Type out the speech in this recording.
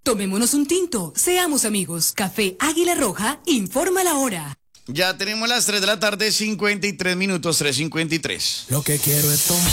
Tomémonos un tinto, seamos amigos. Café Águila Roja informa la hora. Ya tenemos las 3 de la tarde, 53 minutos, 3:53. Lo que quiero es tomar.